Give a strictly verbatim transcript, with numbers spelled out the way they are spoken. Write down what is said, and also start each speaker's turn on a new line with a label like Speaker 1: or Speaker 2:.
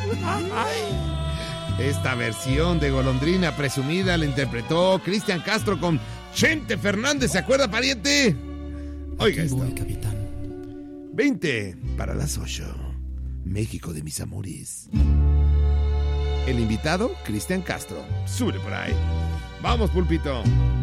Speaker 1: Esta versión de Golondrina Presumida la interpretó Cristian Castro con Chente Fernández. ¿Se acuerda, pariente? Oiga esto.
Speaker 2: Voy, capitán.
Speaker 1: veinte para las ocho. México de mis amores. El invitado, Cristian Castro. Sube por ahí. Vamos, pulpito.